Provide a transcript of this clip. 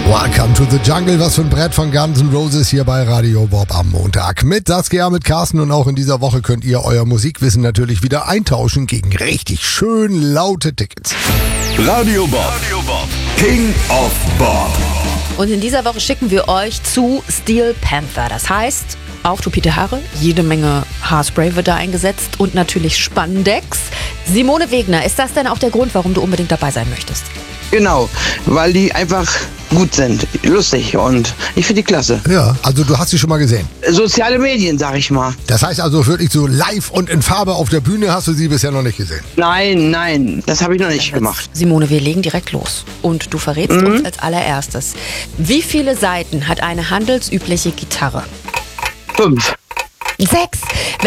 Welcome to the Jungle, was für ein Brett von Guns N' Roses hier bei Radio Bob am Montag. Mit Saskia, mit Carsten und auch in dieser Woche könnt ihr euer Musikwissen natürlich wieder eintauschen gegen richtig schön laute Tickets. Radio Bob, King of Bob. Und in dieser Woche schicken wir euch zu Steel Panther. Das heißt, auftopierte Haare, jede Menge Haarspray wird da eingesetzt und natürlich Spandex. Simone Wegner, ist das denn auch der Grund, warum du unbedingt dabei sein möchtest? Genau, weil die einfach gut sind, lustig und ich finde die klasse. Ja, also du hast sie schon mal gesehen. Soziale Medien, sag ich mal. Das heißt also wirklich so live und in Farbe auf der Bühne hast du sie bisher noch nicht gesehen. Nein, das habe ich noch nicht gemacht. Simone, wir legen direkt los. Und du verrätst uns als allererstes, wie viele Saiten hat eine handelsübliche Gitarre? 5. 6.